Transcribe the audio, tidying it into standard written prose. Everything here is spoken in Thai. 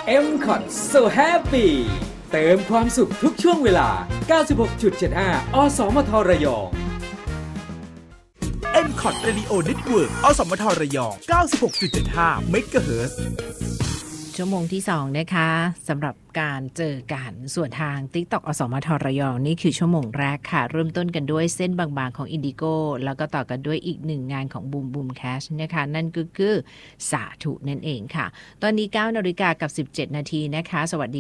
MCOT So Happy เติมความสุขทุกช่วงเวลา 96.75 อสมทระยอง MCOT Radio Network อสมทระยอง 96.75 เมกะเฮิรตซ์ชั่วโมงที่2นะคะสำหรับการเจอกันส่วนทาง TikTok อสมทระยองนี่คือชั่วโมงแรกค่ะเริ่มต้นกันด้วยเส้นบางๆของ Indigo แล้วก็ต่อกันด้วยอีกหนึ่งงานของ Boom Boom Cash นะคะนั่นก็คือสาธุนั่นเองค่ะตอนนี้ 9:17 น.นะคะสวัสดี